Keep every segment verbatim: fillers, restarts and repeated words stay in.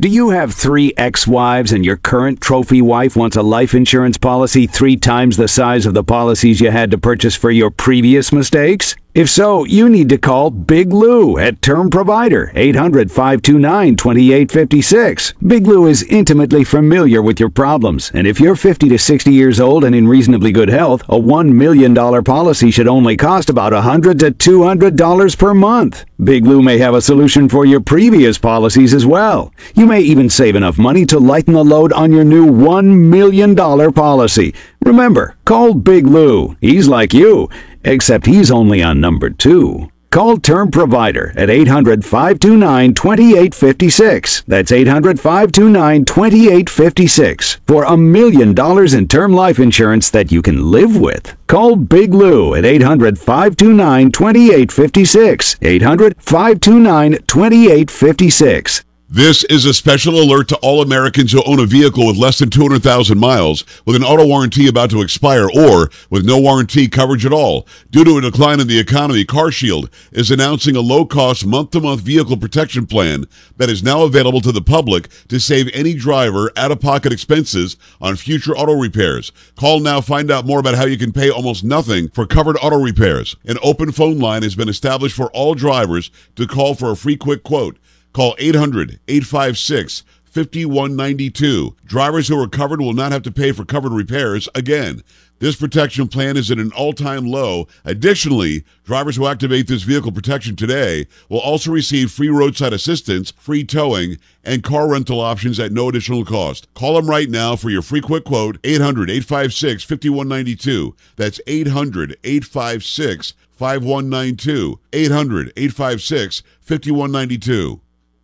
Do you have three ex-wives and your current trophy wife wants a life insurance policy three times the size of the policies you had to purchase for your previous mistakes? If so, you need to call Big Lou at Term Provider, eight hundred, five two nine, two eight five six. Big Lou is intimately familiar with your problems, and if you're fifty to sixty years old and in reasonably good health, a one million dollars policy should only cost about one hundred to two hundred dollars per month. Big Lou may have a solution for your previous policies as well. You may even save enough money to lighten the load on your new one million dollars policy. Remember, call Big Lou. He's like you, except he's only on number two. Call Term Provider at eight hundred, five two nine, two eight five six. That's eight hundred, five two nine, two eight five six for a million dollars in term life insurance that you can live with. Call Big Lou at eight hundred, five two nine, two eight five six. eight hundred, five two nine, two eight five six. This is a special alert to all Americans who own a vehicle with less than two hundred thousand miles, with an auto warranty about to expire, or with no warranty coverage at all. Due to a decline in the economy, CarShield is announcing a low-cost month-to-month vehicle protection plan that is now available to the public to save any driver out-of-pocket expenses on future auto repairs. Call now, find out more about how you can pay almost nothing for covered auto repairs. An open phone line has been established for all drivers to call for a free quick quote. Call eight hundred, eight five six, five one nine two. Drivers who are covered will not have to pay for covered repairs again. This protection plan is at an all-time low. Additionally, drivers who activate this vehicle protection today will also receive free roadside assistance, free towing, and car rental options at no additional cost. Call them right now for your free quick quote, eight hundred, eight five six, five one nine two. That's eight hundred, eight five six, five one nine two. eight hundred, eight five six, five one nine two.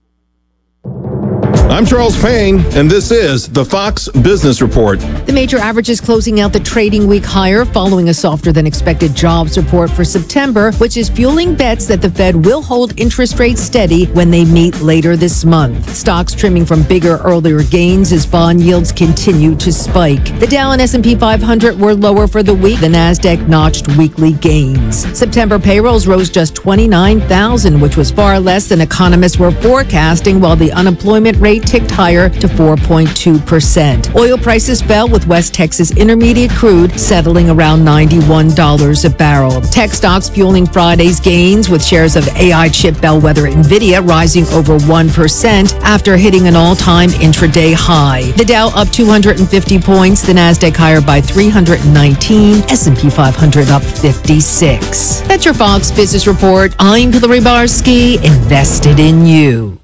I'm Charles Payne, and this is the Fox Business Report. The major averages closing out the trading week higher following a softer than expected jobs report for September, which is fueling bets that the Fed will hold interest rates steady when they meet later this month. Stocks trimming from bigger earlier gains as bond yields continue to spike. The Dow and S and P five hundred were lower for the week. The Nasdaq notched weekly gains. September payrolls rose just twenty-nine thousand, which was far less than economists were forecasting, while the unemployment rate ticked higher to four point two percent. Oil prices fell, with West Texas Intermediate crude settling around ninety-one dollars a barrel. Tech stocks fueling Friday's gains, with shares of A I chip bellwether Nvidia rising over one percent after hitting an all-time intraday high. The Dow up two hundred fifty points, the Nasdaq higher by three hundred nineteen, S and P five hundred up fifty-six. That's your Fox Business Report. I'm Hillary Barsky, invested in you.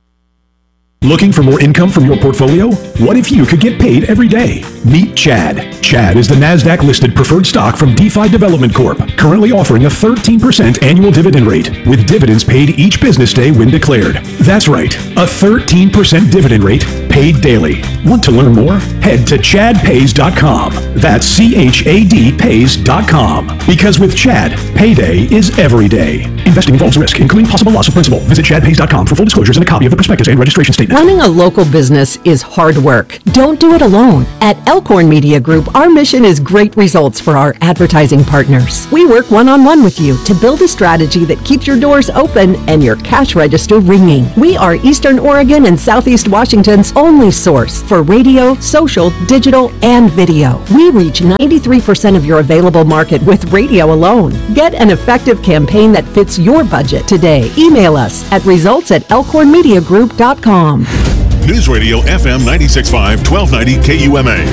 Looking for more income from your portfolio? What if you could get paid every day? Meet Chad. Chad is the NASDAQ-listed preferred stock from DeFi Development Corp, currently offering a thirteen percent annual dividend rate, with dividends paid each business day when declared. That's right, a thirteen percent dividend rate paid daily. Want to learn more? Head to chad pays dot com. That's C H A D pays dot com. Because with Chad, payday is every day. Investing involves risk, including possible loss of principal. Visit chad pays dot com for full disclosures and a copy of the prospectus and registration statement. Running a local business is hard work. Don't do it alone. At Elkhorn Media Group, our mission is great results for our advertising partners. We work one-on-one with you to build a strategy that keeps your doors open and your cash register ringing. We are Eastern Oregon and Southeast Washington's only source for radio, social, digital, and video. We reach ninety-three percent of your available market with radio alone. Get an effective campaign that fits your budget today. Email us at results at elkhorn media group dot com. News Radio F M ninety-six point five, twelve ninety K U M A.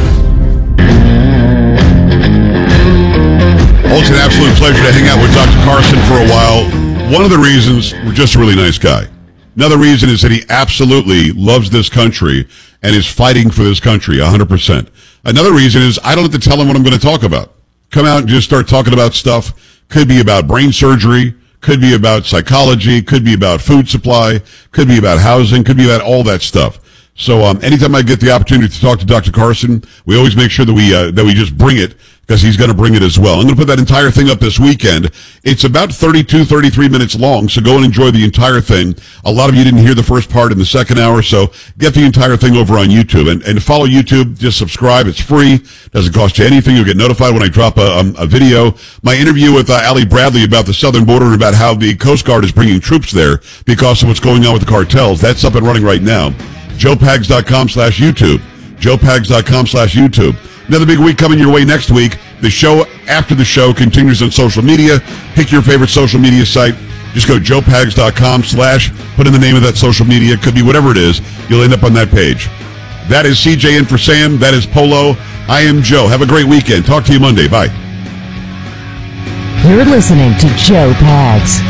Well, it's an absolute pleasure to hang out with Doctor Carson for a while. One of the reasons, we're just a really nice guy. Another reason is that he absolutely loves this country and is fighting for this country one hundred percent. Another reason is I don't have to tell him what I'm going to talk about. Come out and just start talking about stuff. Could be about brain surgery. Could be about psychology, could be about food supply, could be about housing, could be about all that stuff. So um, anytime I get the opportunity to talk to Doctor Carson, we always make sure that we uh, that we just bring it, because he's going to bring it as well. I'm going to put that entire thing up this weekend. It's about thirty-two, thirty-three minutes long, so go and enjoy the entire thing. A lot of you didn't hear the first part in the second hour, so get the entire thing over on YouTube. And, and follow YouTube, just subscribe. It's free. Doesn't cost you anything. You'll get notified when I drop a, um, a video. My interview with uh, Ali Bradley about the southern border and about how the Coast Guard is bringing troops there because of what's going on with the cartels, that's up and running right now. joepags.com slash YouTube. joepags.com slash YouTube. Another big week coming your way next week. The show after the show continues on social media. Pick your favorite social media site. Just go joepags.com slash, put in the name of that social media. It could be whatever it is. You'll end up on that page. That is C J in for Sam. That is Polo. I am Joe. Have a great weekend. Talk to you Monday. Bye. You're listening to Joe Pags.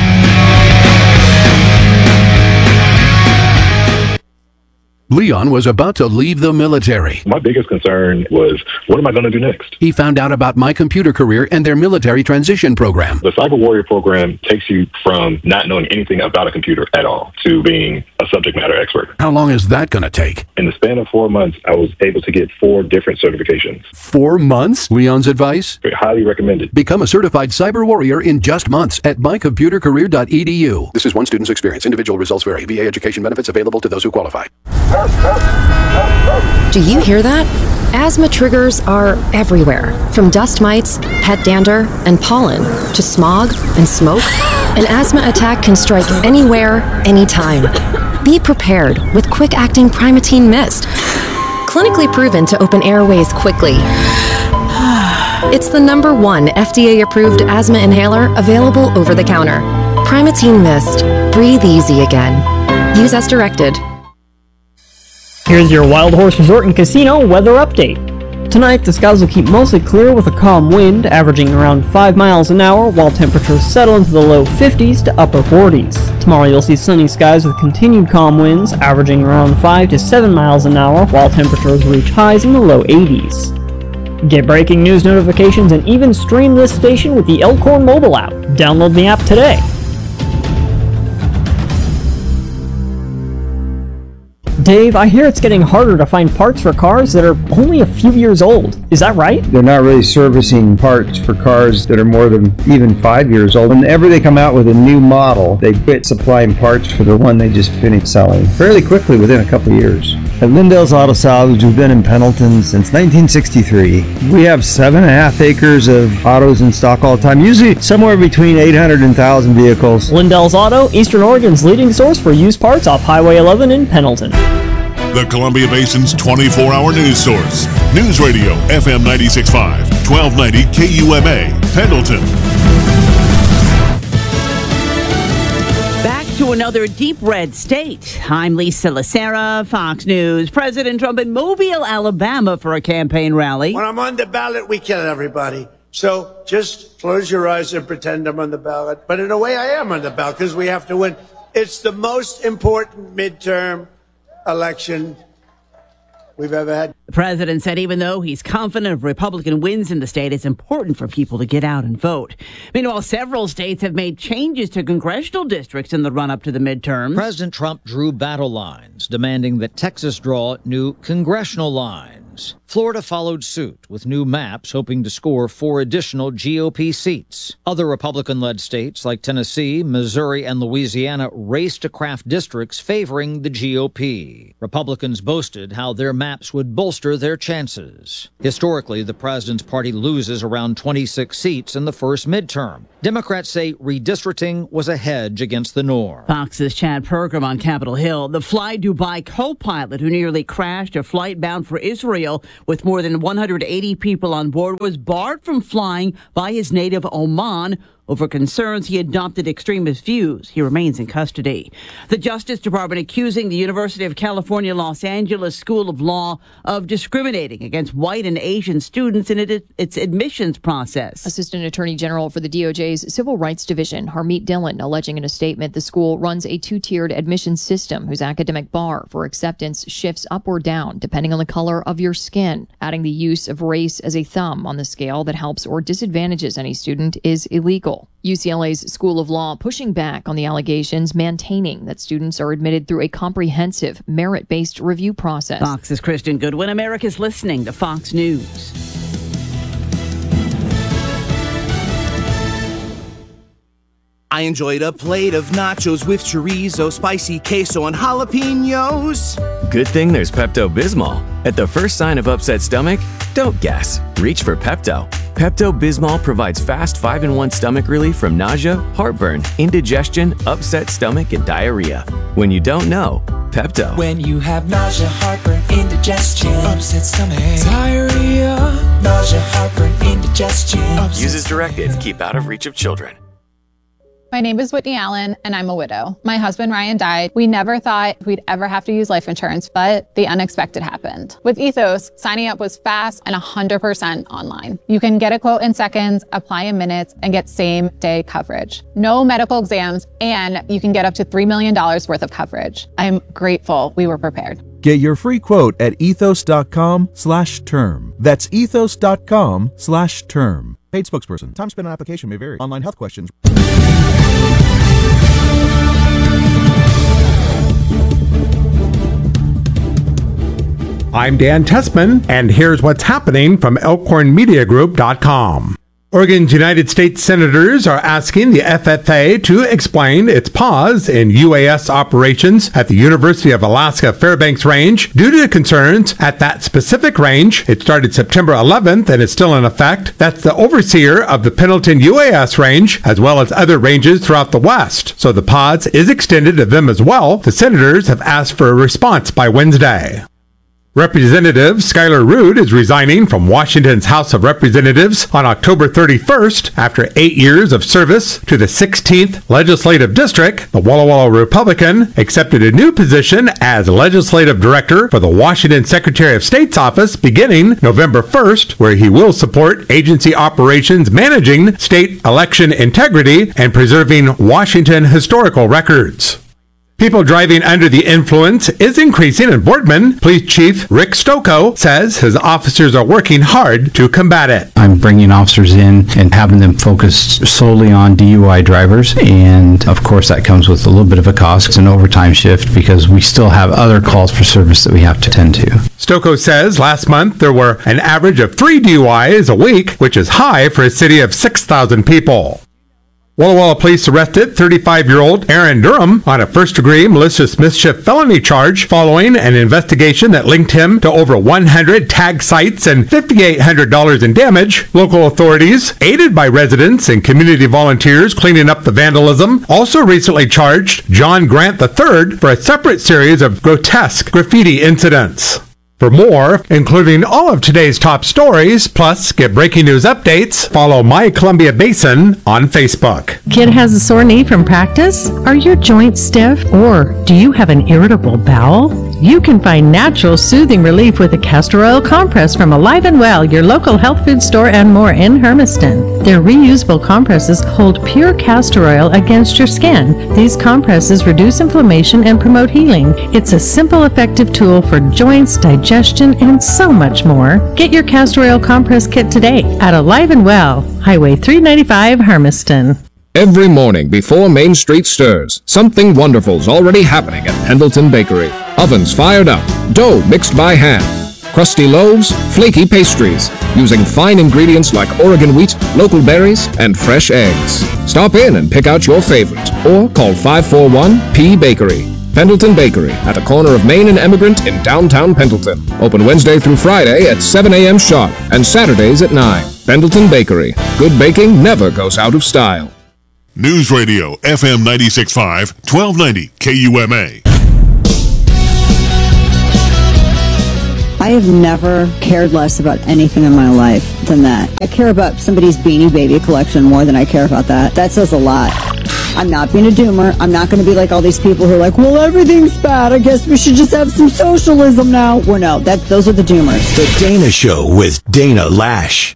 Leon was about to leave the military. My biggest concern was, what am I going to do next? He found out about My Computer Career and their military transition program. The Cyber Warrior program takes you from not knowing anything about a computer at all to being a subject matter expert. How long is that going to take? In the span of four months, I was able to get four different certifications. Four months? Leon's advice? Highly recommended. Become a certified cyber warrior in just months at my computer career dot e d u. This is one student's experience. Individual results vary. V A education benefits available to those who qualify. Do you hear that? Asthma triggers are everywhere, from dust mites, pet dander, and pollen, to smog and smoke. An asthma attack can strike anywhere, anytime. Be prepared with quick-acting Primatene Mist. Clinically proven to open airways quickly. It's the number one F D A-approved asthma inhaler available over the counter. Primatene Mist. Breathe easy again. Use as directed. Here's your Wild Horse Resort and Casino weather update. Tonight, the skies will keep mostly clear with a calm wind, averaging around five miles an hour, while temperatures settle into the low fifties to upper forties. Tomorrow, you'll see sunny skies with continued calm winds, averaging around five to seven miles an hour, while temperatures reach highs in the low eighties. Get breaking news notifications and even stream this station with the Elkhorn mobile app. Download the app today. Dave, I hear it's getting harder to find parts for cars that are only a few years old. Is that right? They're not really servicing parts for cars that are more than even five years old. Whenever they come out with a new model, they quit supplying parts for the one they just finished selling fairly quickly within a couple of years. At Lindell's Auto Salvage, we've been in Pendleton since nineteen sixty-three. We have seven and a half acres of autos in stock all the time, usually somewhere between eight hundred and one thousand vehicles. Lindell's Auto, Eastern Oregon's leading source for used parts off Highway eleven in Pendleton. The Columbia Basin's twenty-four hour news source. News Radio, F M ninety-six point five, twelve ninety K U M A, Pendleton. Back to another deep red state. I'm Lisa Lacera, Fox News. President Trump in Mobile, Alabama for a campaign rally. When I'm on the ballot, we kill everybody. So just close your eyes and pretend I'm on the ballot. But in a way, I am on the ballot because we have to win. It's the most important midterm election we've ever had. The president said even though he's confident of Republican wins in the state, it's important for people to get out and vote. Meanwhile, several states have made changes to congressional districts in the run-up to the midterms. President Trump drew battle lines, demanding that Texas draw new congressional lines. Florida followed suit with new maps, hoping to score four additional G O P seats. Other Republican-led states like Tennessee, Missouri, and Louisiana raced to craft districts favoring the G O P. Republicans boasted how their maps would bolster their chances. Historically, the president's party loses around twenty-six seats in the first midterm. Democrats say redistricting was a hedge against the norm. Fox's Chad Pergram on Capitol Hill. The Fly Dubai co-pilot who nearly crashed a flight bound for Israel with more than one hundred eighty people on board was barred from flying by his native Oman over concerns he adopted extremist views. He remains in custody. The Justice Department accusing the University of California, Los Angeles School of Law of discriminating against white and Asian students in it, its admissions process. Assistant Attorney General for the D O J's Civil Rights Division, Harmeet Dillon, alleging in a statement the school runs a two-tiered admissions system whose academic bar for acceptance shifts up or down depending on the color of your skin. Adding the use of race as a thumb on the scale that helps or disadvantages any student is illegal. U C L A's School of Law pushing back on the allegations, maintaining that students are admitted through a comprehensive, merit-based review process. Fox's Kristen Goodwin. America's listening to Fox News. I enjoyed a plate of nachos with chorizo, spicy queso, and jalapenos. Good thing there's Pepto-Bismol. At the first sign of upset stomach, don't guess. Reach for Pepto. Pepto-Bismol provides fast five in one stomach relief from nausea, heartburn, indigestion, upset stomach, and diarrhea. When you don't know, Pepto. When you have nausea, heartburn, indigestion, upset stomach, diarrhea, nausea, heartburn, indigestion. Use as directed to keep out of reach of children. My name is Whitney Allen, and I'm a widow. My husband, Ryan, died. We never thought we'd ever have to use life insurance, but the unexpected happened. With Ethos, signing up was fast and one hundred percent online. You can get a quote in seconds, apply in minutes, and get same-day coverage. No medical exams, and you can get up to three million dollars worth of coverage. I'm grateful we were prepared. Get your free quote at ethos.com slash term. That's ethos.com slash term. Paid spokesperson. Time spent on application may vary. Online health questions. I'm Dan Tessman, and here's what's happening from elkhorn media group dot com. Oregon's United States Senators are asking the F F A to explain its pause in U A S operations at the University of Alaska Fairbanks Range due to concerns at that specific range. It started September eleventh and is still in effect. That's the overseer of the Pendleton U A S range, as well as other ranges throughout the West. So the pause is extended to them as well. The senators have asked for a response by Wednesday. Representative Skylar Rood is resigning from Washington's House of Representatives on October thirty-first after eight years of service to the sixteenth Legislative District. The Walla Walla Republican accepted a new position as Legislative Director for the Washington Secretary of State's office beginning November first, where he will support agency operations managing state election integrity and preserving Washington historical records. People driving under the influence is increasing in Boardman. Police Chief Rick Stocco says his officers are working hard to combat it. I'm bringing officers in and having them focus solely on D U I drivers, and of course that comes with a little bit of a cost. It's an overtime shift because we still have other calls for service that we have to tend to. Stocco says last month there were an average of three D U Is a week, which is high for a city of six thousand people. Walla Walla police arrested thirty-five-year-old Aaron Durham on a first-degree malicious mischief felony charge following an investigation that linked him to over one hundred tag sites and five thousand eight hundred dollars in damage. Local authorities, aided by residents and community volunteers cleaning up the vandalism, also recently charged John Grant the third for a separate series of grotesque graffiti incidents. For more, including all of today's top stories, plus get breaking news updates, follow My Columbia Basin on Facebook. Kid has a sore knee from practice? Are your joints stiff? Or do you have an irritable bowel? You can find natural soothing relief with a castor oil compress from Alive and Well, your local health food store and more in Hermiston. Their reusable compresses hold pure castor oil against your skin. These compresses reduce inflammation and promote healing. It's a simple, effective tool for joints, digestion, and so much more. Get your castor oil compress kit today at Alive and Well, Highway three ninety-five, Hermiston. Every morning before Main Street stirs, something wonderful's already happening at Pendleton Bakery. Ovens fired up, dough mixed by hand, crusty loaves, flaky pastries, using fine ingredients like Oregon wheat, local berries, and fresh eggs. Stop in and pick out your favorite, or call five four one P Bakery. Pendleton Bakery, at the corner of Main and Emigrant in downtown Pendleton. Open Wednesday through Friday at seven a.m. sharp and Saturdays at nine. Pendleton Bakery. Good baking never goes out of style. News Radio, F M ninety-six point five, twelve ninety K U M A. I have never cared less about anything in my life than that. I care about somebody's Beanie Baby collection more than I care about that. That says a lot. I'm not being a doomer. I'm not going to be like all these people who are like, well, everything's bad. I guess we should just have some socialism now. Well, no, that, those are the doomers. The Dana Show with Dana Lash.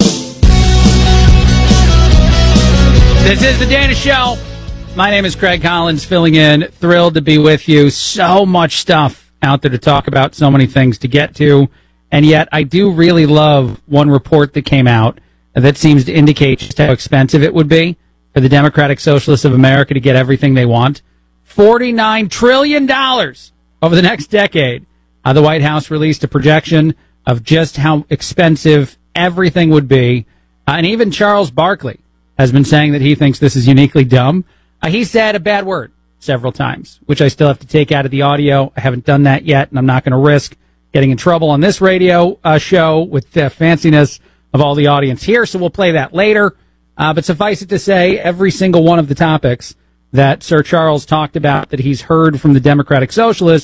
This is the Dana Show. My name is Craig Collins, filling in. Thrilled to be with you. So much stuff out there to talk about, so many things to get to. And yet, I do really love one report that came out that seems to indicate just how expensive it would be for the Democratic Socialists of America to get everything they want. forty-nine trillion dollars over the next decade. Uh, the White House released a projection of just how expensive everything would be. Uh, and even Charles Barkley has been saying that he thinks this is uniquely dumb. Uh, he said a bad word several times, which I still have to take out of the audio. I haven't done that yet, and I'm not going to risk getting in trouble on this radio uh, show with the fanciness of all the audience here, so we'll play that later. Uh, but suffice it to say, every single one of the topics that Sir Charles talked about that he's heard from the Democratic Socialists,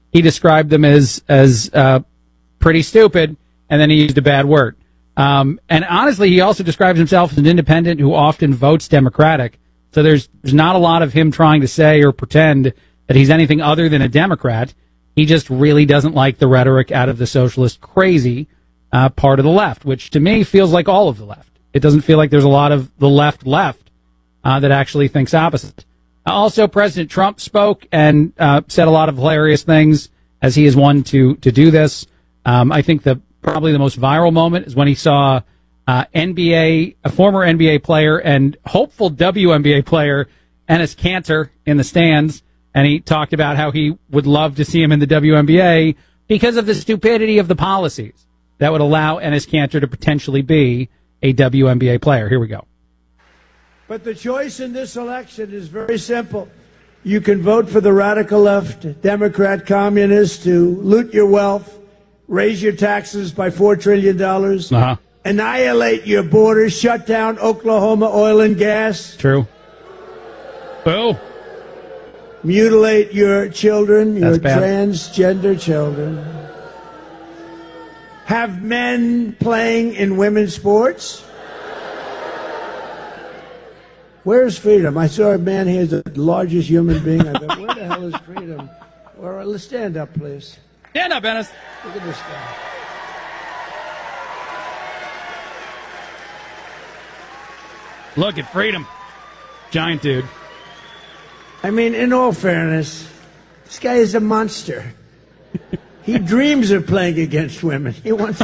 he described them as as uh, pretty stupid, and then he used a bad word. Um, and honestly, he also describes himself as an independent who often votes Democratic. So there's there's not a lot of him trying to say or pretend that he's anything other than a Democrat. He just really doesn't like the rhetoric out of the socialist crazy uh, part of the left, which to me feels like all of the left. It doesn't feel like there's a lot of the left left uh, that actually thinks opposite. Uh, also, President Trump spoke and uh, said a lot of hilarious things, as he is one to to do this. Um, I think the probably the most viral moment is when he saw uh, N B A, a former N B A player and hopeful W N B A player, Enes Kanter, in the stands, and he talked about how he would love to see him in the W N B A because of the stupidity of the policies that would allow Enes Kanter to potentially be a W N B A player. Here we go. But the choice in this election is very simple. You can vote for the radical left, Democrat, communists, to loot your wealth, raise your taxes by four trillion dollars, uh-huh. annihilate your borders, shut down Oklahoma oil and gas. True. Boo. Mutilate your children, your That's bad. transgender children. Have men playing in women's sports. Where's freedom? I saw a man here, the largest human being I've ever. Where the hell is freedom? All right, let's stand up, please. Stand up, Ennis. Look at this guy. Look at freedom. Giant dude. I mean, in all fairness, this guy is a monster. He dreams of playing against women. He wants.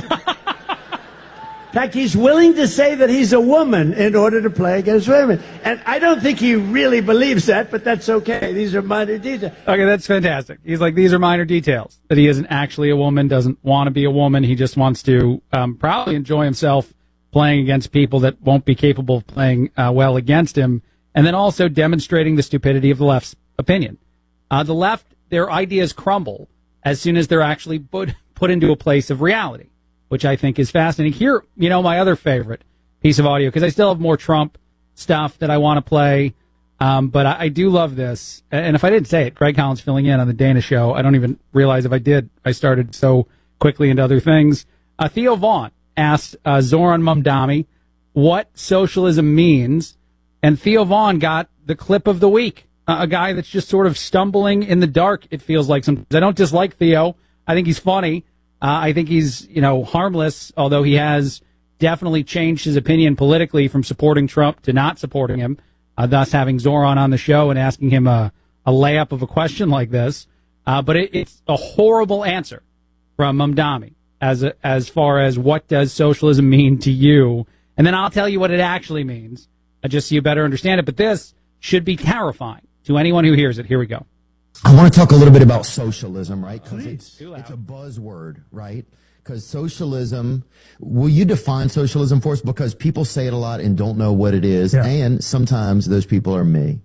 In fact, he's willing to say that he's a woman in order to play against women. And I don't think he really believes that, but that's okay. These are minor details. Okay, that's fantastic. He's like, these are minor details. That he isn't actually a woman, doesn't want to be a woman. He just wants to um, probably enjoy himself playing against people that won't be capable of playing uh, well against him. And then also demonstrating the stupidity of the left's opinion. Uh, the left, their ideas crumble as soon as they're actually put, put into a place of reality, which I think is fascinating. Here, you know, my other favorite piece of audio, because I still have more Trump stuff that I want to play, um, but I, I do love this. And if I didn't say it, Greg Collins filling in on the Dana Show. I don't even realize if I did. I started so quickly into other things. Uh, Theo Vaughn asked uh, Zoran Mamdani what socialism means, and Theo Vaughn got the clip of the week. Uh, a guy that's just sort of stumbling in the dark, it feels like. Sometimes I don't dislike Theo. I think he's funny. Uh, I think he's, you know, harmless, although he has definitely changed his opinion politically from supporting Trump to not supporting him, uh, thus having Zoran on the show and asking him a, a layup of a question like this. Uh, but it, it's a horrible answer from Mamdani as a, as far as what does socialism mean to you. And then I'll tell you what it actually means, uh, just so you better understand it. But this should be terrifying to anyone who hears it. Here we go. I want to talk a little bit about socialism, right? Because it's, it's a buzzword, right? Because socialism, will you define socialism for us? Because people say it a lot and don't know what it is. Yeah. And sometimes those people are me.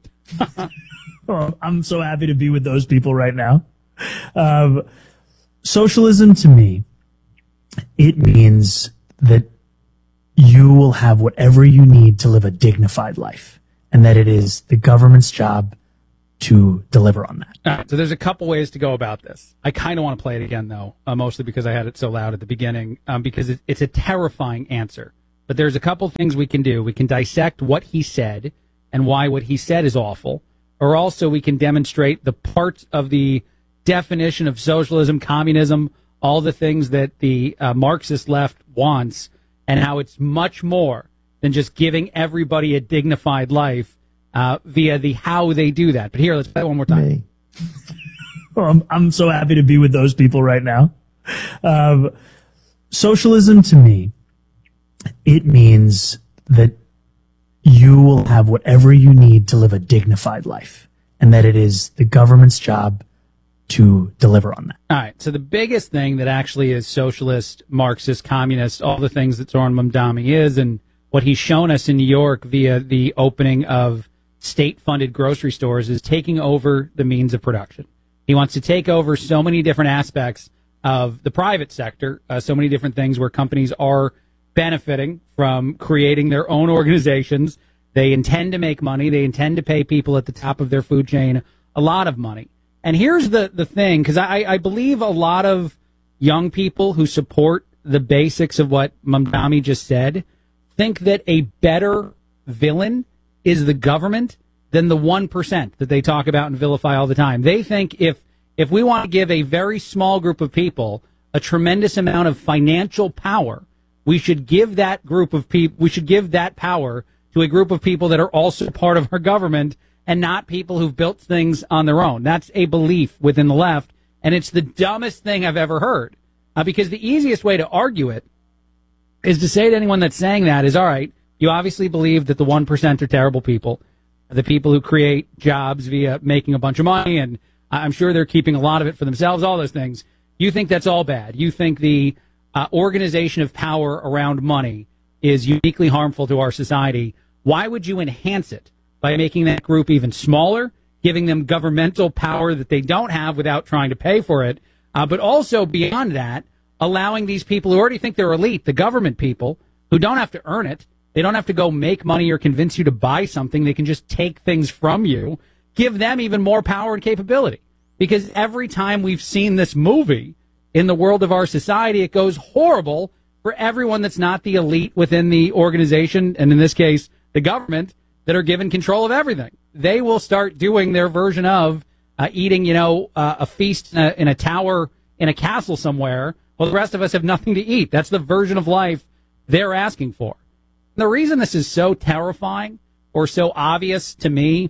Well, I'm so happy to be with those people right now. Um, socialism to me, it means that you will have whatever you need to live a dignified life, and that it is the government's job to deliver on that. All right, so there's a couple ways to go about this. I kind of want to play it again, though, uh, mostly because I had it so loud at the beginning, um, because it, it's a terrifying answer. But there's a couple things we can do. We can dissect what he said and why what he said is awful, or also we can demonstrate the parts of the definition of socialism, communism, all the things that the uh, Marxist left wants, and how it's much more than just giving everybody a dignified life uh, via the how they do that. But here, let's play it one more time. Well, I'm, I'm so happy to be with those people right now. Um, socialism to me, it means that you will have whatever you need to live a dignified life, and that it is the government's job to deliver on that. All right. So the biggest thing that actually is socialist, Marxist, communist, all the things that Zoran Mamdani is, and what he's shown us in New York via the opening of state-funded grocery stores, is taking over the means of production. He wants to take over so many different aspects of the private sector, uh, so many different things where companies are benefiting from creating their own organizations. They intend to make money. They intend to pay people at the top of their food chain a lot of money. And here's the, the thing, because I, I believe a lot of young people who support the basics of what Mamdani just said think that a better villain is the government than the one percent that they talk about and vilify all the time. They think if if we want to give a very small group of people a tremendous amount of financial power, we should give that group of people, we should give that power to a group of people that are also part of our government and not people who've built things on their own. That's a belief within the left, and it's the dumbest thing I've ever heard. Uh, because the easiest way to argue it is to say to anyone that's saying that is, all right, you obviously believe that the one percent are terrible people, the people who create jobs via making a bunch of money, and I'm sure they're keeping a lot of it for themselves, all those things. You think that's all bad. You think the uh, organization of power around money is uniquely harmful to our society. Why would you enhance it by making that group even smaller, giving them governmental power that they don't have without trying to pay for it? Uh, but also beyond that, allowing these people who already think they're elite, the government people, who don't have to earn it, they don't have to go make money or convince you to buy something, they can just take things from you, give them even more power and capability. Because every time we've seen this movie in the world of our society, it goes horrible for everyone that's not the elite within the organization, and in this case, the government, that are given control of everything. They will start doing their version of Uh, eating, you know, uh, a feast in a, in a tower in a castle somewhere, while the rest of us have nothing to eat. That's the version of life they're asking for. And the reason this is so terrifying or so obvious to me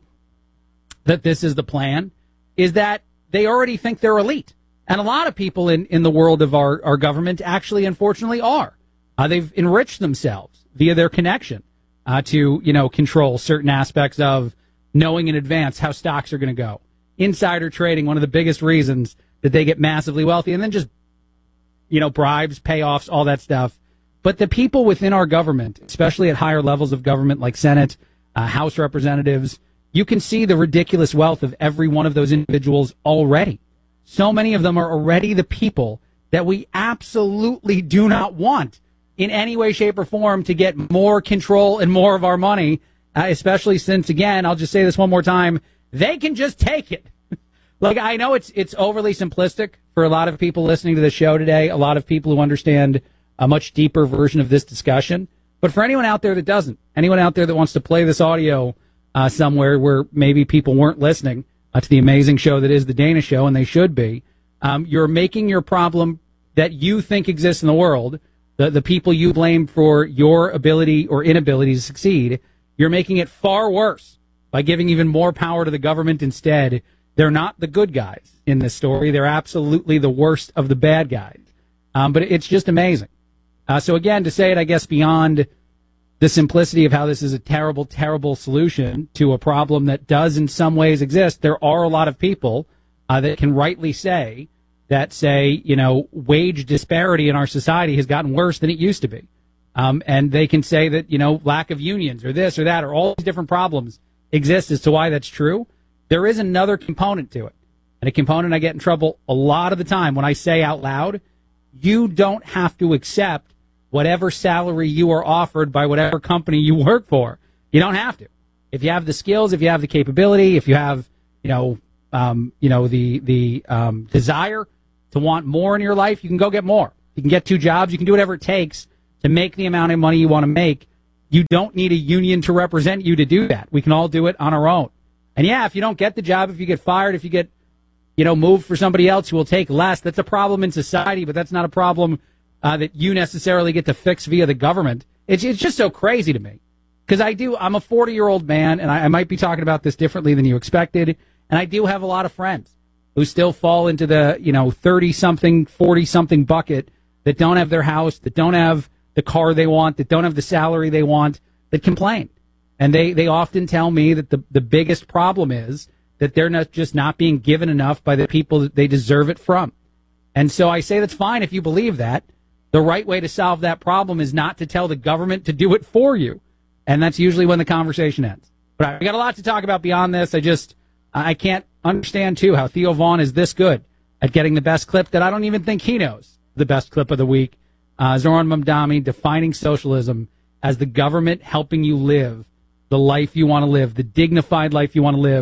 that this is the plan is that they already think they're elite. And a lot of people in, in the world of our, our government actually, unfortunately, are. Uh, they've enriched themselves via their connection uh, to, you know, control certain aspects of knowing in advance how stocks are going to go. Insider trading, one of the biggest reasons that they get massively wealthy, and then just, you know, bribes, payoffs, all that stuff. But the people within our government, especially at higher levels of government like Senate, uh, House representatives, you can see the ridiculous wealth of every one of those individuals already. So many of them are already the people that we absolutely do not want in any way, shape, or form to get more control and more of our money, uh, especially since, again, I'll just say this one more time, they can just take it. Like, I know it's it's overly simplistic for a lot of people listening to the show today, a lot of people who understand a much deeper version of this discussion. But for anyone out there that doesn't, anyone out there that wants to play this audio uh, somewhere where maybe people weren't listening uh, to the amazing show that is The Dana Show, and they should be, um, you're making your problem that you think exists in the world, the, the people you blame for your ability or inability to succeed, you're making it far worse by giving even more power to the government instead. They're not the good guys in this story. They're absolutely the worst of the bad guys. Um, but it's just amazing. Uh, so again, to say it, I guess, beyond the simplicity of how this is a terrible, terrible solution to a problem that does in some ways exist, there are a lot of people uh, that can rightly say that say, you know, wage disparity in our society has gotten worse than it used to be. Um, and they can say that, you know, lack of unions or this or that or all these different problems exist as to why that's true. There is another component to it, and a component I get in trouble a lot of the time when I say out loud, you don't have to accept whatever salary you are offered by whatever company you work for. You don't have to. If you have the skills, if you have the capability, if you have, you know, um, you know, the the um, desire to want more in your life, you can go get more. You can get two jobs. You can do whatever it takes to make the amount of money you want to make. You don't need a union to represent you to do that. We can all do it on our own. And yeah, if you don't get the job, if you get fired, if you get, you know, moved for somebody else who will take less, that's a problem in society, but that's not a problem uh, that you necessarily get to fix via the government. It's, it's just so crazy to me. Because I do, I'm a forty-year-old man, and I, I might be talking about this differently than you expected, and I do have a lot of friends who still fall into the, you know, thirty-something, forty-something bucket that don't have their house, that don't have the car they want, that don't have the salary they want, that complain. And they, they often tell me that the, the biggest problem is that they're not just not being given enough by the people that they deserve it from. And so I say that's fine if you believe that. The right way to solve that problem is not to tell the government to do it for you. And that's usually when the conversation ends. But I got a lot to talk about beyond this. I just, I can't understand, too, how Theo Vaughn is this good at getting the best clip that I don't even think he knows the best clip of the week. Uh, Zoran Mamdani defining socialism as the government helping you live the life you want to live, the dignified life you want to live,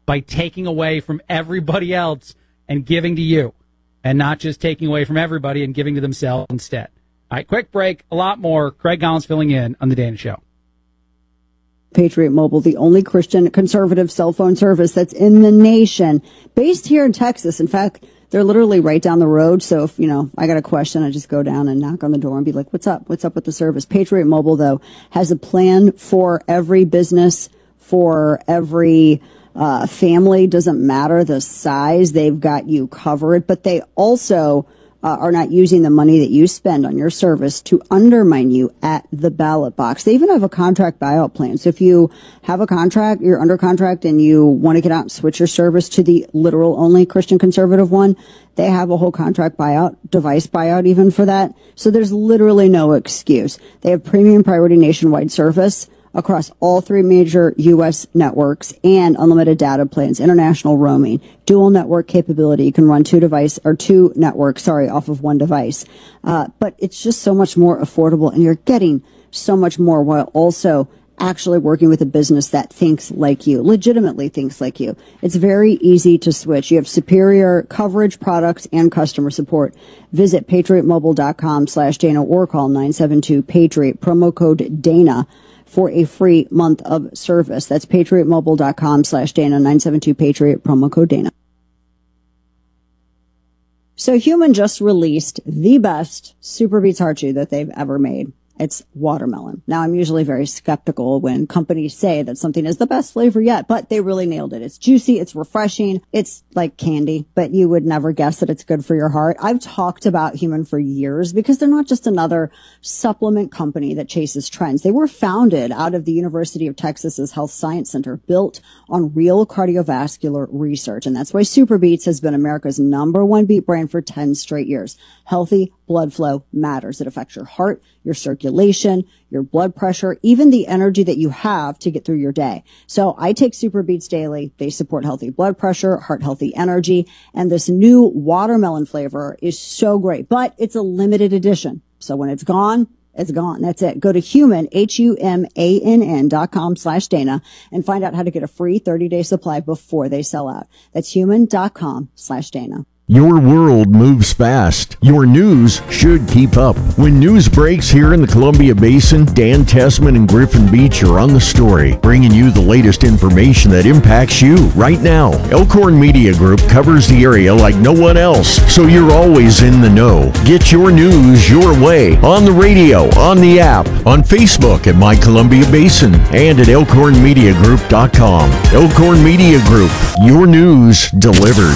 by taking away from everybody else and giving to you, and not just taking away from everybody and giving to themselves instead. All right, quick break. A lot more. Craig Collins filling in on The Dana Show. Patriot Mobile, the only Christian conservative cell phone service that's in the nation, based here in Texas. In fact, they're literally right down the road. So if, you know, I got a question, I just go down and knock on the door and be like, what's up? What's up with the service? Patriot Mobile, though, has a plan for every business, for every uh, family. Doesn't matter the size. They've got you covered, but they also Uh, are not using the money that you spend on your service to undermine you at the ballot box. They even have a contract buyout plan. So if you have a contract, you're under contract and you want to get out and switch your service to the literal only Christian conservative one, they have a whole contract buyout, device buyout even for that. So there's literally no excuse. They have premium priority nationwide service across all three major U S networks and unlimited data plans, international roaming, dual network capability. You can run two device or two networks, sorry, off of one device. Uh, but it's just so much more affordable, and you're getting so much more while also actually working with a business that thinks like you, legitimately thinks like you. It's very easy to switch. You have superior coverage, products, and customer support. Visit patriotmobile.com slash Dana or call nine seven two Patriot, promo code Dana, for a free month of service. That's patriotmobile.com slash Dana, nine seven two Patriot, promo code Dana. So Human just released the best Super Beets Heart Chew that they've ever made. It's watermelon. Now, I'm usually very skeptical when companies say that something is the best flavor yet, but they really nailed it. It's juicy. It's refreshing. It's like candy, but you would never guess that it's good for your heart. I've talked about Human for years because they're not just another supplement company that chases trends. They were founded out of the University of Texas's Health Science Center, built on real cardiovascular research. And that's why Super Beets has been America's number one beet brand for ten straight years. Healthy blood flow matters. It affects your heart, your circulation, your blood pressure, even the energy that you have to get through your day. So I take Super Beets daily. They support healthy blood pressure, heart healthy energy, and this new watermelon flavor is so great, but it's a limited edition. So when it's gone, it's gone. That's it. Go to human, H U M A N N dot com slash Dana and find out how to get a free thirty day supply before they sell out. That's human.com slash Dana. Your world moves fast. Your news should keep up. When news breaks here in the Columbia Basin, Dan Tessman and Griffin Beach are on the story, bringing you the latest information that impacts you right now. Elkhorn Media Group covers the area like no one else, so you're always in the know. Get your news your way on the radio, on the app, on Facebook at My Columbia Basin, and at elkhorn media group dot com. Elkhorn Media Group, your news delivered.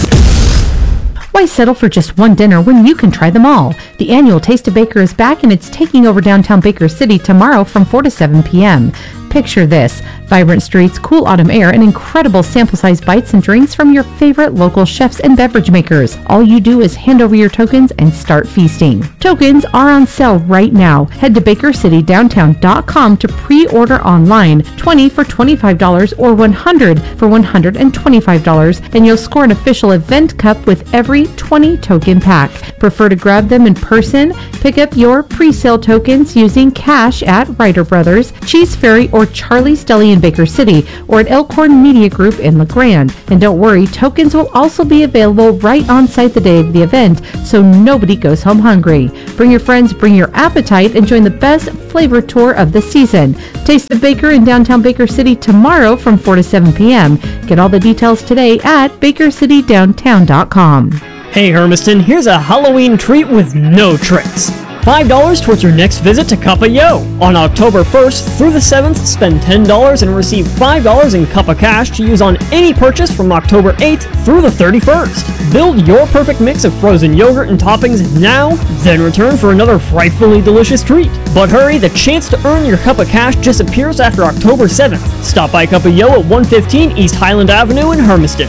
Why settle for just one dinner when you can try them all? The annual Taste of Baker is back and it's taking over downtown Baker City tomorrow from four to seven p.m. Picture this: vibrant streets, cool autumn air, and incredible sample-sized bites and drinks from your favorite local chefs and beverage makers. All you do is hand over your tokens and start feasting. Tokens are on sale right now. Head to baker city downtown dot com to pre-order online. twenty for twenty-five dollars or one hundred for one hundred twenty-five dollars, and you'll score an official event cup with every twenty token pack. Prefer to grab them in person? Pick up your pre-sale tokens using cash at Ryder Brothers, Cheese Ferry, or Charlie's Deli in Baker City, or at Elkhorn Media Group in La Grande. And don't worry, tokens will also be available right on site the day of the event, so nobody goes home hungry. Bring your friends, bring your appetite, and join the best flavor tour of the season. Taste the Baker in downtown Baker City tomorrow from four to seven p.m. Get all the details today at baker city downtown dot com. Hey Hermiston, here's a Halloween treat with no tricks. five dollars towards your next visit to Cup of Yo. On October first through the seventh, spend ten dollars and receive five dollars in Cup of Cash to use on any purchase from October eighth through the thirty-first. Build your perfect mix of frozen yogurt and toppings now, then return for another frightfully delicious treat. But hurry, the chance to earn your Cup of Cash disappears after October seventh. Stop by Cup of Yo at one fifteen East Highland Avenue in Hermiston.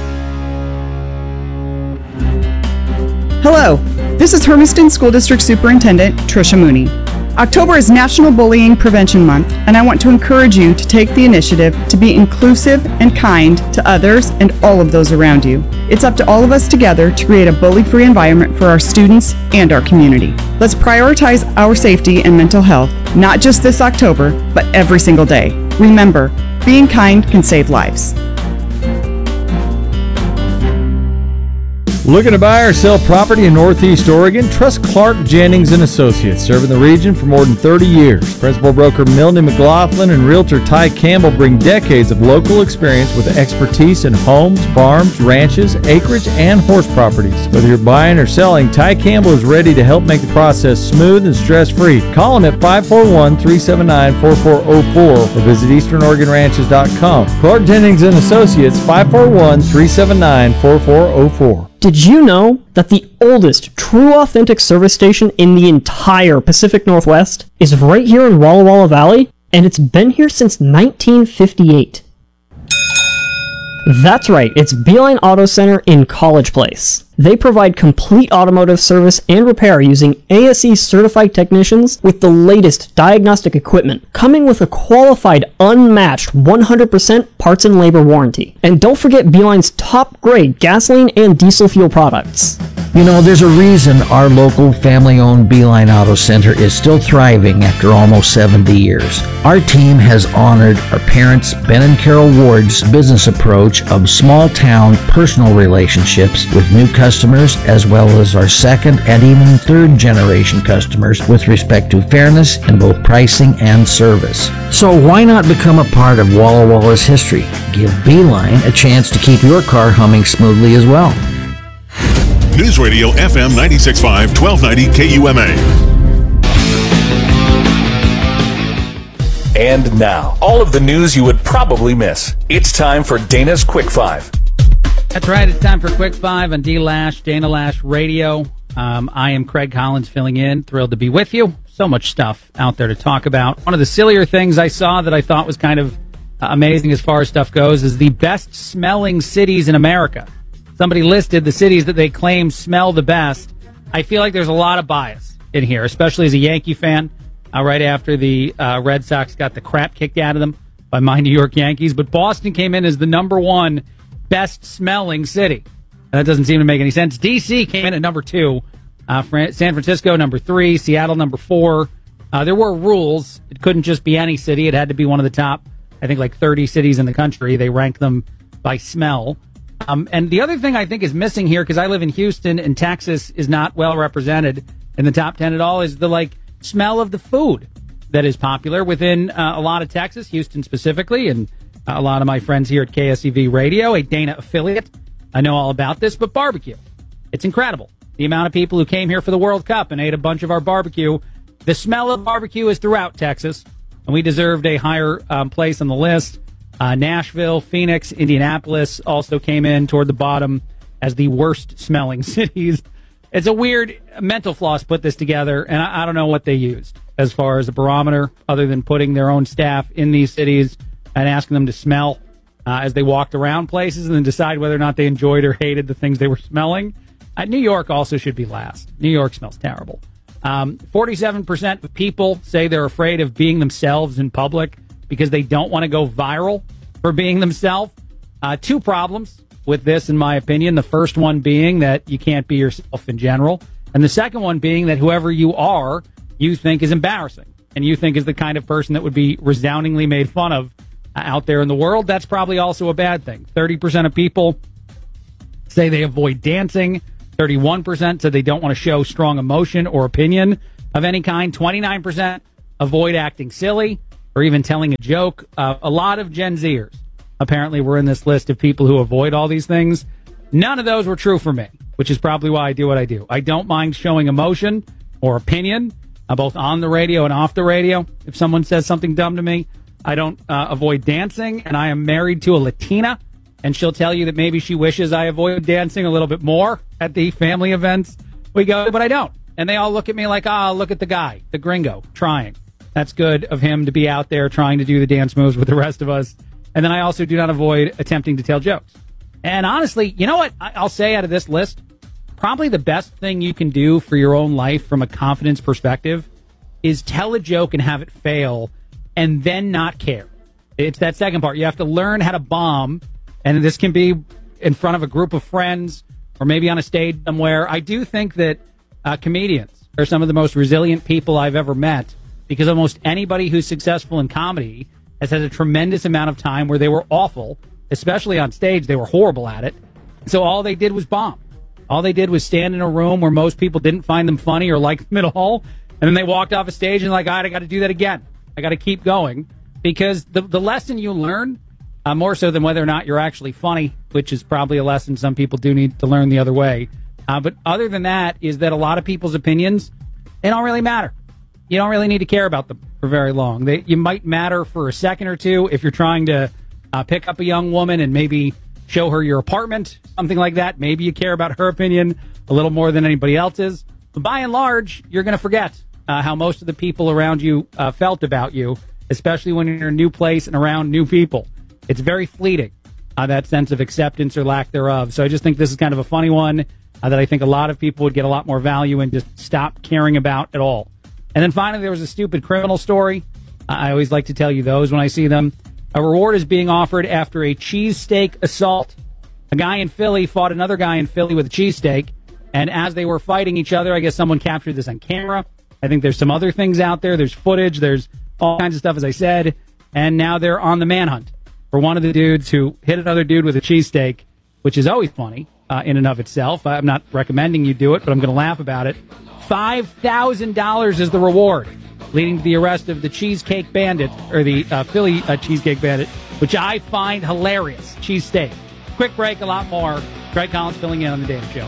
Hello, this is Hermiston School District Superintendent Tricia Mooney. October is National Bullying Prevention Month, and I want to encourage you to take the initiative to be inclusive and kind to others and all of those around you. It's up to all of us together to create a bully-free environment for our students and our community. Let's prioritize our safety and mental health, not just this October, but every single day. Remember, being kind can save lives. Looking to buy or sell property in Northeast Oregon? Trust Clark Jennings and Associates, serving the region for more than thirty years. Principal broker Milne McLaughlin and realtor Ty Campbell bring decades of local experience with expertise in homes, farms, ranches, acreage, and horse properties. Whether you're buying or selling, Ty Campbell is ready to help make the process smooth and stress-free. Call him at five four one, three seven nine, four four zero four or visit eastern oregon ranches dot com. Clark Jennings and Associates, five four one, three seven nine, four four zero four. Did you know that the oldest true authentic service station in the entire Pacific Northwest is right here in Walla Walla Valley? And it's been here since nineteen fifty-eight. That's right, it's Beeline Auto Center in College Place. They provide complete automotive service and repair using A S E certified technicians with the latest diagnostic equipment, coming with a qualified, unmatched one hundred percent parts and labor warranty. And don't forget Beeline's top grade gasoline and diesel fuel products. You know, there's a reason our local family-owned Beeline Auto Center is still thriving after almost seventy years. Our team has honored our parents, Ben and Carol Ward's business approach of small-town personal relationships with new customers, as well as our second and even third-generation customers with respect to fairness in both pricing and service. So why not become a part of Walla Walla's history? Give Beeline a chance to keep your car humming smoothly as well. News Radio F M ninety-six point five, twelve ninety K U M A. And now, all of the news you would probably miss. It's time for Dana's Quick Five. That's right. It's time for Quick Five on D-Lash, Dana Lash Radio. Um, I am Craig Collins filling in. Thrilled to be with you. So much stuff out there to talk about. One of the sillier things I saw that I thought was kind of uh, amazing as far as stuff goes is the best smelling cities in America. Somebody listed the cities that they claim smell the best. I feel like there's a lot of bias in here, especially as a Yankee fan, uh, right after the uh, Red Sox got the crap kicked out of them by my New York Yankees. But Boston came in as the number one best smelling city. That doesn't seem to make any sense. D C came in at number two. Uh, San Francisco, number three. Seattle, number four. Uh, there were rules. It couldn't just be any city. It had to be one of the top, I think, like thirty cities in the country. They rank them by smell. Um, and the other thing I think is missing here, because I live in Houston and Texas is not well represented in the top ten at all, is the like smell of the food that is popular within uh, a lot of Texas, Houston specifically, and uh, a lot of my friends here at K S E V Radio, a Dana affiliate. I know all about this, but barbecue. It's incredible. The amount of people who came here for the World Cup and ate a bunch of our barbecue. The smell of barbecue is throughout Texas, and we deserved a higher um, place on the list. Uh, Nashville, Phoenix, Indianapolis also came in toward the bottom as the worst smelling cities. It's a weird mental floss put this together, and I, I don't know what they used as far as a barometer other than putting their own staff in these cities and asking them to smell uh, as they walked around places and then decide whether or not they enjoyed or hated the things they were smelling. Uh, New York also should be last. New York smells terrible. Um, forty-seven percent of people say they're afraid of being themselves in public because they don't want to go viral for being themselves. Uh, two problems with this, in my opinion. The first one being that you can't be yourself in general. And the second one being that whoever you are, you think is embarrassing. And you think is the kind of person that would be resoundingly made fun of uh, out there in the world. That's probably also a bad thing. thirty percent of people say they avoid dancing. thirty-one percent said they don't want to show strong emotion or opinion of any kind. twenty-nine percent avoid acting silly or even telling a joke. Uh, a lot of Gen Zers apparently were in this list of people who avoid all these things. None of those were true for me, which is probably why I do what I do. I don't mind showing emotion or opinion, uh, both on the radio and off the radio. If someone says something dumb to me, I don't uh, avoid dancing, and I am married to a Latina, and she'll tell you that maybe she wishes I avoided dancing a little bit more at the family events we go to, but I don't. And they all look at me like, ah, oh, look at the guy, the gringo, trying. That's good of him to be out there trying to do the dance moves with the rest of us. And then I also do not avoid attempting to tell jokes. And honestly, you know what I'll say out of this list? Probably the best thing you can do for your own life from a confidence perspective is tell a joke and have it fail and then not care. It's that second part. You have to learn how to bomb, and this can be in front of a group of friends or maybe on a stage somewhere. I do think that uh, comedians are some of the most resilient people I've ever met, because almost anybody who's successful in comedy has had a tremendous amount of time where they were awful, especially on stage. They were horrible at it. So all they did was bomb. All they did was stand in a room where most people didn't find them funny or like them at all, and then they walked off a stage and like, all right, I got to do that again. I got to keep going, because the the lesson you learn, uh, more so than whether or not you're actually funny, which is probably a lesson some people do need to learn the other way. Uh, but other than that, is that a lot of people's opinions, they don't really matter. You don't really need to care about them for very long. They, you might matter for a second or two if you're trying to uh, pick up a young woman and maybe show her your apartment, something like that. Maybe you care about her opinion a little more than anybody else's. But by and large, you're going to forget uh, how most of the people around you uh, felt about you, especially when you're in a new place and around new people. It's very fleeting, uh, that sense of acceptance or lack thereof. So I just think this is kind of a funny one uh, that I think a lot of people would get a lot more value in, just stop caring about at all. And then finally, there was a stupid criminal story. I always like to tell you those when I see them. A reward is being offered after a cheesesteak assault. A guy in Philly fought another guy in Philly with a cheesesteak, and as they were fighting each other, I guess someone captured this on camera. I think there's some other things out there. There's footage. There's all kinds of stuff, as I said. And now they're on the manhunt for one of the dudes who hit another dude with a cheesesteak, which is always funny uh, in and of itself. I'm not recommending you do it, but I'm going to laugh about it. five thousand dollars is the reward, leading to the arrest of the Cheesecake Bandit, or the uh, Philly uh, Cheesecake Bandit, which I find hilarious. Cheesesteak. Quick break, a lot more. Greg Collins filling in on The Dana Show.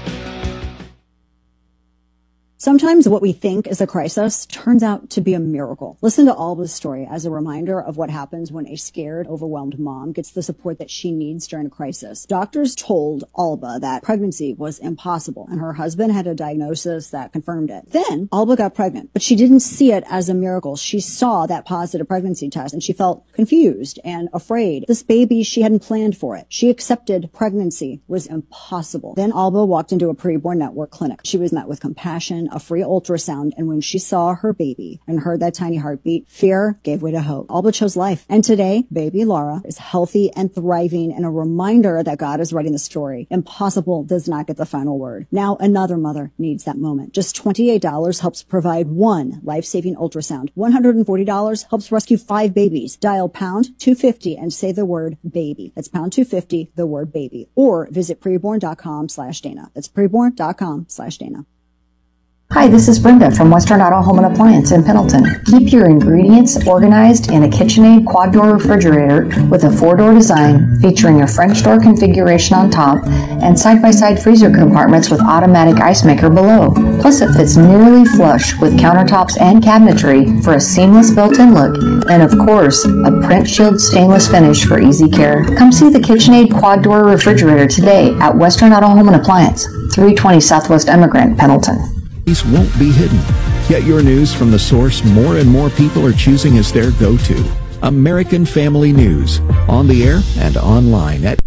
Sometimes what we think is a crisis turns out to be a miracle. Listen to Alba's story as a reminder of what happens when a scared, overwhelmed mom gets the support that she needs during a crisis. Doctors told Alba that pregnancy was impossible, and her husband had a diagnosis that confirmed it. Then Alba got pregnant, but she didn't see it as a miracle. She saw that positive pregnancy test, and she felt confused and afraid. This baby, she hadn't planned for it. She accepted pregnancy was impossible. Then Alba walked into a preborn network clinic. She was met with compassion, a free ultrasound, and when she saw her baby and heard that tiny heartbeat, fear gave way to hope. Alba chose life. And today, baby Laura is healthy and thriving, and a reminder that God is writing the story. Impossible does not get the final word. Now another mother needs that moment. Just twenty-eight dollars helps provide one life-saving ultrasound. one hundred forty dollars helps rescue five babies. Dial pound two fifty and say the word baby. That's pound two fifty, the word baby. Or visit preborn.com slash Dana. That's preborn.com slash Dana. Hi, this is Brenda from Western Auto Home and Appliance in Pendleton. Keep your ingredients organized in a KitchenAid quad-door refrigerator with a four-door design featuring a French door configuration on top and side-by-side freezer compartments with automatic ice maker below. Plus, it fits nearly flush with countertops and cabinetry for a seamless built-in look, and of course, a print shield stainless finish for easy care. Come see the KitchenAid quad-door refrigerator today at Western Auto Home and Appliance, three twenty Southwest Emigrant, Pendleton. These won't be hidden. Get your news from the source more and more people are choosing as their go-to. American Family News, on the air and online at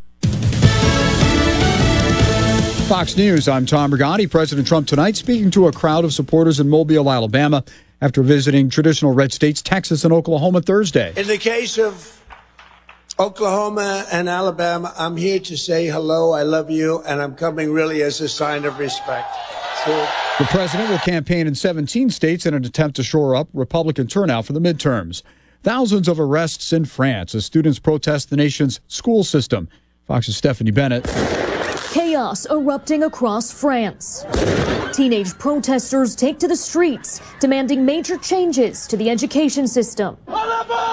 Fox News, I'm Tom Brigani. President Trump tonight speaking to a crowd of supporters in Mobile, Alabama, after visiting traditional red states, Texas and Oklahoma Thursday. In the case of Oklahoma and Alabama, I'm here to say hello, I love you, and I'm coming really as a sign of respect. The president will campaign in seventeen states in an attempt to shore up Republican turnout for the midterms. Thousands of arrests in France as students protest the nation's school system. Fox's Stephanie Bennett. Chaos erupting across France. Teenage protesters take to the streets, demanding major changes to the education system.